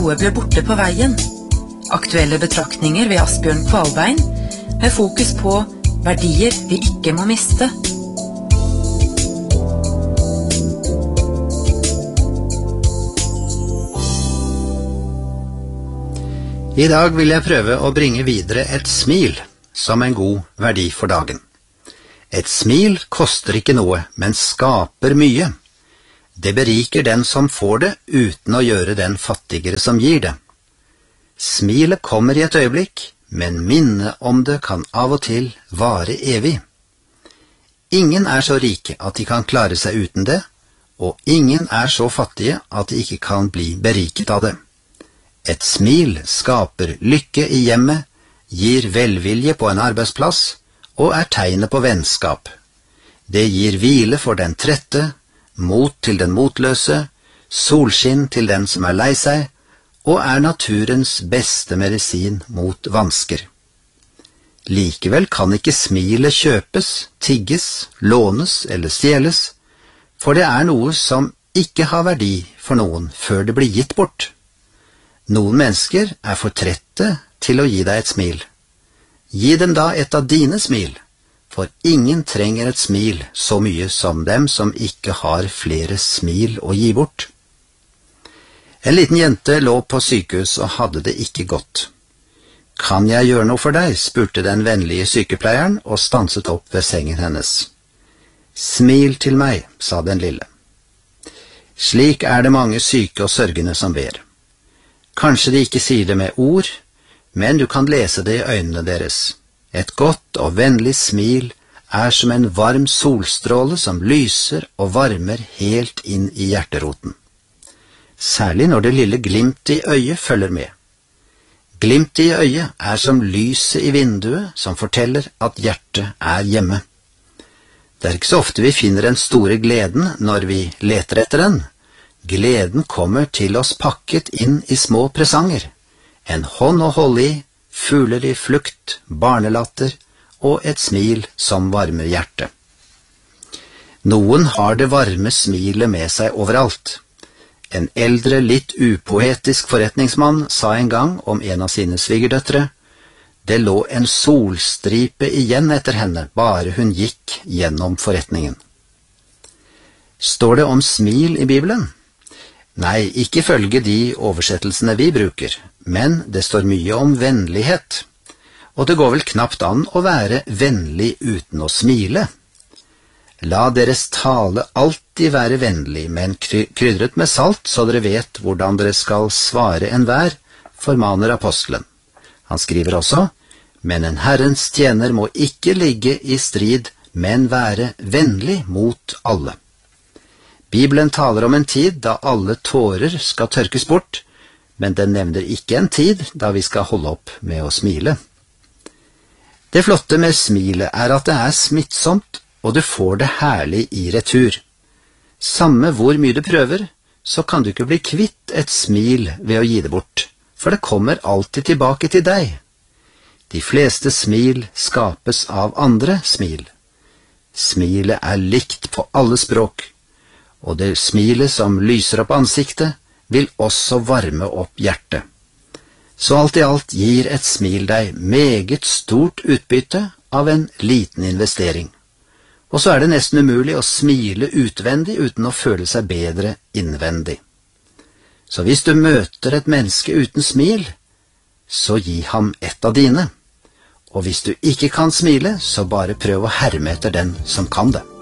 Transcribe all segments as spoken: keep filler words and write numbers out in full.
Noe ble borte på veien. Aktuelle betraktninger ved Asbjørn Kvalbein, med fokus på verdier vi ikke må miste. I dag vil jeg prøve å bringe videre et smil som en god verdi for dagen. Et smil koster ikke noe, men skaper mye. Det beriker den som får det, uten å gjøre den fattigere som gir det. Smilet kommer i et øyeblikk, men minnet om det kan av og til vare evig. Ingen er så rike at de kan klare seg uten det, og ingen er så fattige at de ikke kan bli beriket av det. Et smil skaper lykke i hjemmet, gir velvilje på en arbeidsplass og er tegnet på vennskap. Det gir hvile for den trette, mot til den motløse, solskinn til den som er lei seg, og er naturens beste medisin mot vansker. Likevel kan ikke smilet kjøpes, tigges, lånes eller stjeles, for det er noe som ikke har verdi for noen før det blir gitt bort. Noen mennesker er for trette til å gi deg et smil. Gi dem da et av dine smil, for ingen trenger et smil så mye som dem som ikke har flere smil å gi bort. En liten jente lå på sykehus og hadde det ikke godt. «Kan jeg gjøre noe for deg?» spurte den vennlige sykepleieren og stanset opp ved sengen hennes. «Smil til meg», sa den lille. Slik er det mange syke og sørgende som ber. Kanskje de ikke sier det med ord, men du kan lese det i øynene deres. Et godt og vennlig smil er som en varm solstråle som lyser og varmer helt inn i hjerteroten. Særlig når det lille glimtet i øyet følger med. Glimtet i øyet er som lyset i vinduet som forteller at hjertet er hjemme. Det er ikke så ofte vi finner den store gleden når vi leter etter den. Gleden kommer til oss pakket inn i små presanger. En hånd å holde i, fugler i flukt, barnelatter og et smil som varmer hjertet. Noen har det varme smilet med seg overalt. En eldre, litt upoetisk forretningsmann sa en gang om en av sine svigerdøtre: «Det lå en solstripe igjen etter henne, bare hun gikk gjennom forretningen.» Står det om smil i Bibelen? Nei, ikke følge de oversettelsene vi bruker, men det står mye om vennlighet. Og det går vel knapt an å være vennlig uten å smile. La deres tale alltid være vennlig, men krydret med salt, så dere vet hvordan dere skal svare enhver, formaner apostelen. Han skriver også: «Men en Herrens tjener må ikke ligge i strid, men være vennlig mot alle.» Bibelen taler om en tid da alle tårer skal tørkes bort, men den nevner ikke en tid da vi skal holde opp med å smile. Det flotte med smilet er at det er smittsomt, og du får det herlig i retur. Samme hvor mye du prøver, så kan du ikke bli kvitt et smil ved å gi det bort, for det kommer alltid tilbake til deg. De fleste smil skapes av andre smil. Smilet er likt på alle språk, og det smilet som lyser opp ansiktet, vil også varme opp hjertet. Så alt i alt gir et smil deg meget stort utbytte av en liten investering. Og så er det nesten umulig å smile utvendig uten å føle seg bedre innvendig. Så hvis du møter et menneske uten smil, så gi ham et av dine. Og hvis du ikke kan smile, så bare prøv å herme etter den som kan det.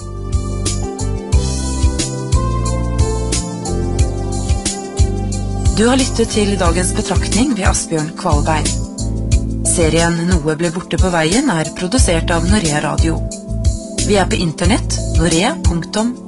Du har lyttet til dagens betraktning ved Asbjørn Kvalbein. Serien Noe ble borte på veien er produsert av Norea Radio. Vi er på internett, norea punktum